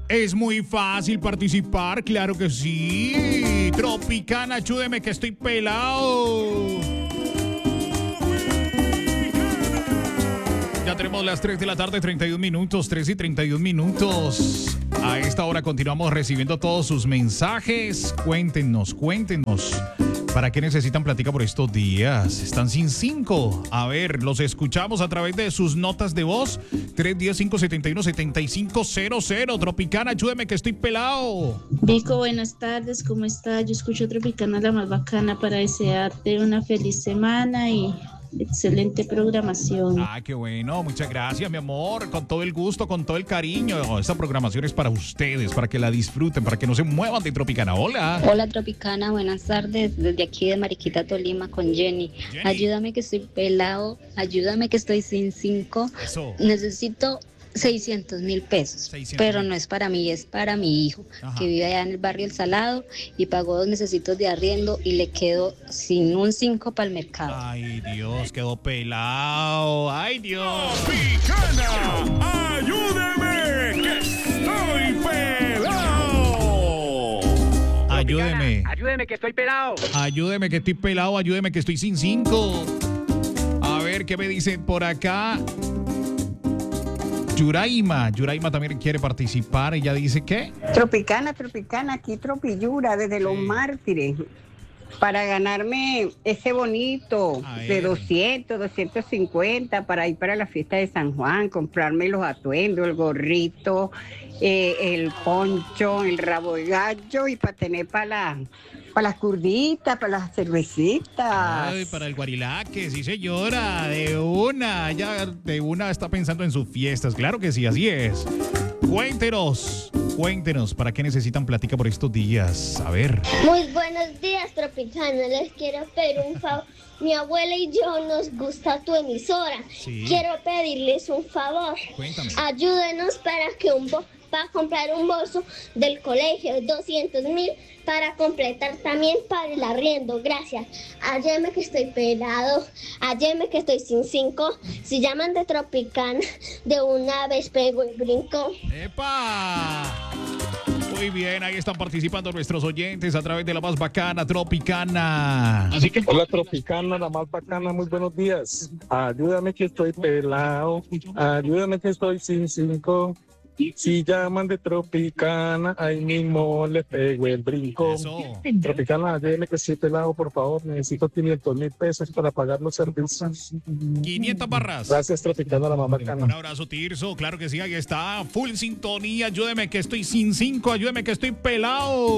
Es muy fácil participar, claro que sí. Tropicana, ayúdeme que estoy pelado. Ya tenemos las 3 de la tarde, 31 minutos, 3 y 31 minutos. A esta hora continuamos recibiendo todos sus mensajes. Cuéntenos. ¿Para qué necesitan plática por estos días? Están sin 5. A ver, los escuchamos a través de sus notas de voz. 310-571-7500. Tropicana, ayúdeme que estoy pelado. Vico, buenas tardes, ¿cómo estás? Yo escucho Tropicana, la más bacana, para desearte una feliz semana y excelente programación. Ah, qué bueno, muchas gracias, mi amor, con todo el gusto, con todo el cariño. Esta programación es para ustedes, para que la disfruten, para que no se muevan de Tropicana. Hola. Hola Tropicana, buenas tardes, desde aquí de Mariquita, Tolima, con Jenny. Ayúdame que estoy pelado, ayúdame que estoy sin 5. Eso. Necesito 600,000 pesos, pero no es para mí, es para mi hijo. Ajá. Que vive allá en el barrio El Salado y pagó 2 necesitos de arriendo y le quedó sin un 5 para el mercado. Ay, Dios, quedó pelado. Ay, Dios. Tropicana, ayúdeme que estoy pelado. Ayúdeme. Ayúdeme que estoy pelado. Ayúdeme que estoy pelado, ayúdeme que estoy sin 5. A ver, ¿qué me dicen por acá? Yuraima también quiere participar. Ella dice ¿qué? Tropicana, aquí Tropiyura, desde Los Mártires, para ganarme ese bonito de 250 para ir para la fiesta de San Juan, comprarme los atuendos, el gorrito, el poncho, el rabo de gallo y para tener para las curditas, para las cervecitas. Ay, para el guarilaque, sí señora, de una está pensando en sus fiestas, claro que sí, así es. Cuéntenos, ¿para qué necesitan plática por estos días? A ver. Muy buenos días, Tropicana, les quiero pedir un favor. Mi abuela y yo nos gusta tu emisora. Sí. Quiero pedirles un favor. Cuéntame. Ayúdenos para comprar un bolso del colegio, 200,000 para completar también para el arriendo. Gracias. Ayúdeme que estoy pelado. Ayúdeme que estoy sin 5. Si llaman de Tropicana, de una vez pego y brinco. ¡Epa! Muy bien, ahí están participando nuestros oyentes a través de la más bacana, Tropicana. Así que hola Tropicana, la más bacana, muy buenos días. Ayúdame que estoy pelado. Ayúdame que estoy sin 5. Si llaman de Tropicana, ahí mismo le pego el brinco. Eso. Tropicana, ayúdeme que estoy pelado, por favor. Necesito 500,000 pesos para pagar los servicios. 500 barras. Gracias, Tropicana, la más bacana. Un abrazo, Tirso. Claro que sí, ahí está. Full sintonía. Ayúdeme que estoy sin 5. Ayúdeme que estoy pelado.